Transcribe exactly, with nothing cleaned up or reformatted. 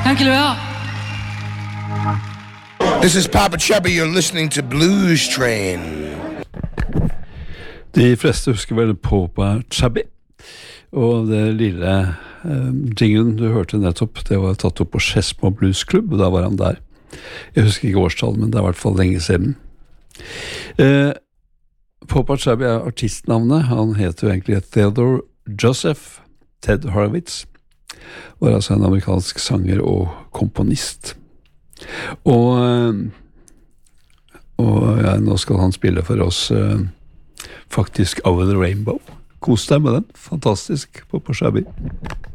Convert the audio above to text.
Kan ikke lure. This is Papa Chubby, you're listening to Blues Train. De fleste husker vel Papa Chubby, og det lille eh, jinglen du hørte nettopp, det var tatt opp på Skedsmo Blues Club, og da var han der. Jeg husker ikke årstallet, men det er i hvert fall lenge siden. Eh, Papa Chubby er artistnavnet, han heter jo egentlig Theodore Joseph Ted Horowitz, var altså en amerikansk sanger og komponist. Og, og ja, nå skal han spille for oss uh, faktisk Over the Rainbow. Kos deg med den, fantastisk Papa Chubby.